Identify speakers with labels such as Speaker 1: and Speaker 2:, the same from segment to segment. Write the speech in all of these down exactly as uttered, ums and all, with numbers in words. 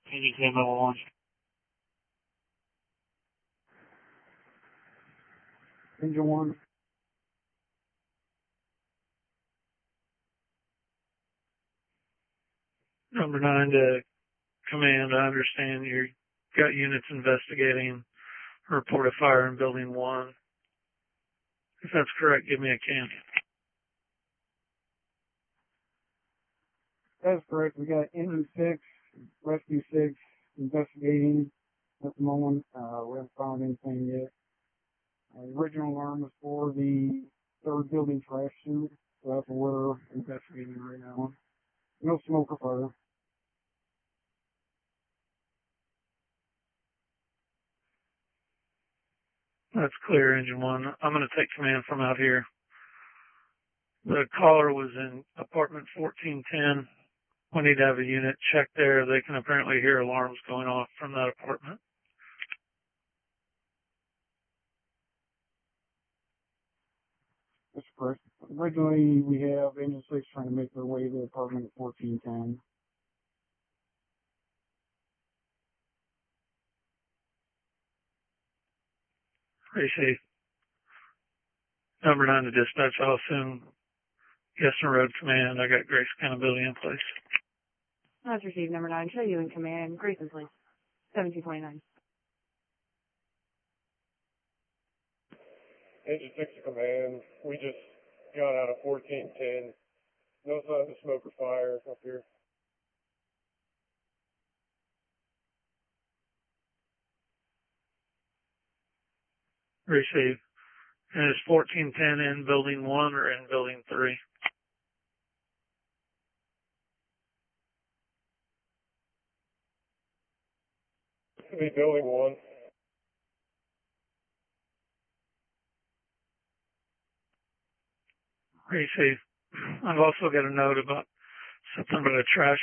Speaker 1: Engine ten, level one.
Speaker 2: Engine one.
Speaker 1: Number nine to command, I understand you've got units investigating a report of fire in building one. If that's correct, give me a count.
Speaker 2: That's correct. We got engine six, rescue six, investigating at the moment. Uh, we haven't found anything yet. Uh, the original alarm was for the third building trash chute, so that's what we're investigating right now. No smoke or fire.
Speaker 1: That's clear, engine one. I'm going to take command from out here. The caller was in apartment fourteen ten. We need to have a unit check there. They can apparently hear alarms going off from that apartment.
Speaker 2: That's correct. Originally, we have engine six trying to make their way to the apartment at fourteen ten.
Speaker 1: Appreciate number nine to dispatch. I'll assume Yesner Road Command. I got Grace accountability in place.
Speaker 3: That's received, number nine. Show you in command. Grayson, please. seventeen twenty-nine.
Speaker 4: Engine six to command. We just got out of fourteen ten. No signs of smoke or fire up here.
Speaker 1: Receive. And is fourteen ten in building one or in building three?
Speaker 4: Could be building one.
Speaker 1: Receive. I've also got a note about something about a trash.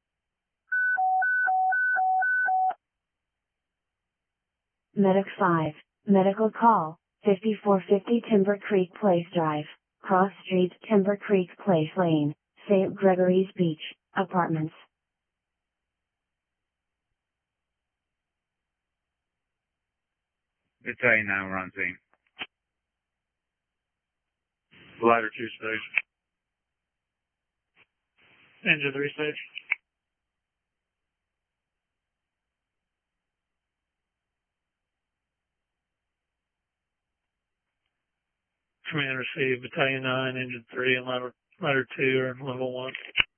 Speaker 5: Medic five, medical call, fifty-four fifty Timber Creek Place Drive, Cross Street, Timber Creek Place Lane, Saint Gregory's Beach, Apartments.
Speaker 6: Battalion nine, we're on scene.
Speaker 1: Ladder two stage. Engine three stage. Command received. Battalion nine, engine three, and ladder, ladder two are in level one.